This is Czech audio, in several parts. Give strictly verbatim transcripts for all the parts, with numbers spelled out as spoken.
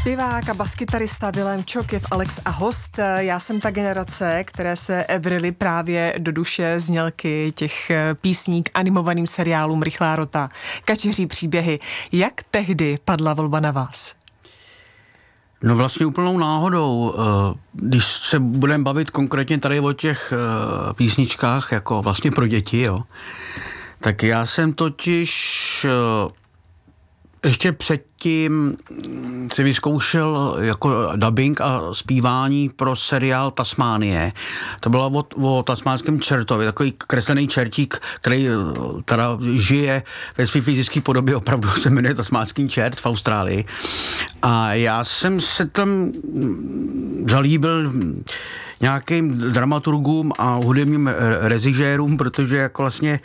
Zpěvák a baskytarista Vilém Čokev, Alex a host. Já jsem ta generace, které se vryly právě do duše znělky těch písní k animovaným seriálům Rychlá rota, Kačeří příběhy. Jak tehdy padla volba na vás? No vlastně úplnou náhodou. Když se budeme bavit konkrétně tady o těch písničkách jako vlastně pro děti, jo, tak já jsem totiž ještě předtím si vyzkoušel jako dubbing a zpívání pro seriál Tasmánie. To bylo o, o tasmánském čertovi, takový kreslený čertík, který teda žije ve své fyzické podobě, opravdu se jmenuje tasmánský čert v Austrálii. A já jsem se tam zalíbil nějakým dramaturgům a hudebním režisérům, protože jako vlastně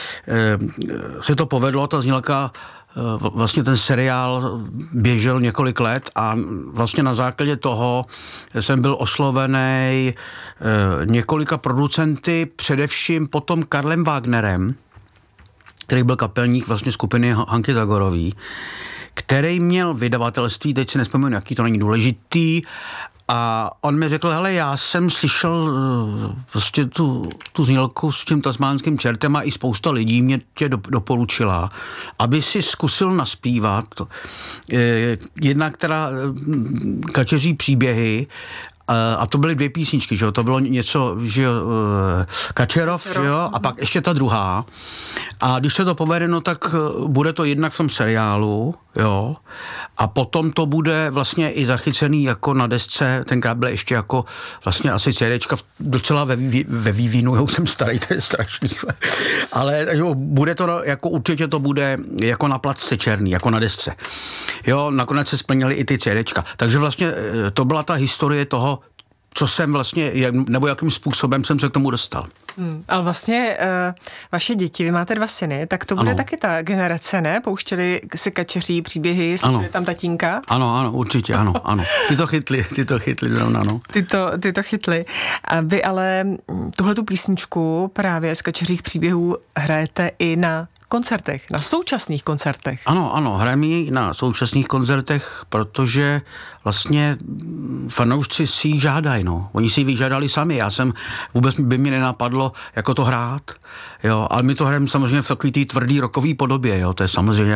se to povedlo, ta znělka, vlastně ten seriál běžel několik let a vlastně na základě toho jsem byl oslovený několika producenty, především potom Karlem Wagnerem, který byl kapelník vlastně skupiny Hanky Zagorový, který měl vydavatelství, teď si nespomínám, jaký, to není důležitý, a on mi řekl, hele, já jsem slyšel prostě tu, tu znělku s tím tasmánským čertem a i spousta lidí mě tě do, doporučila, aby si zkusil naspívat jedna, která Kačeří příběhy, a to byly dvě písničky, že jo, to bylo něco, že jo, Kačerov, že jo, a pak ještě ta druhá. A když se to povede, no tak bude to jednak v tom seriálu, jo, a potom to bude vlastně i zachycený jako na desce, tenkrát byl ještě jako vlastně asi CDčka docela ve, vý, ve vývinu, já už jsem starý, to je strašný, ale jo, bude to, jako určitě to bude jako na placce černý, jako na desce. Jo, nakonec se splnily i ty CDčka. Takže vlastně to byla ta historie toho, co jsem vlastně, nebo jakým způsobem jsem se k tomu dostal. Hmm, ale vlastně uh, vaše děti, vy máte dva syny, tak to bude ano. Taky ta generace, ne? Pouštěli si Kačeří příběhy, slyšeli tam tatínka? Ano, ano, určitě, ano, ano. Ty to chytli, ty to chytli zrovna, no. Ty to, ty to chytli. A vy ale tuhletu písničku právě z Kačeřích příběhů hrajete i na koncertech, na současných koncertech. Ano, ano, hrajeme ji na současných koncertech, protože vlastně fanoušci si ji žádají, no. Oni si ji vyžádali sami, já jsem, vůbec by mi nenapadlo, jako to hrát, jo, ale my to hrajeme samozřejmě v takový té tvrdý rockový podobě, jo, to je samozřejmě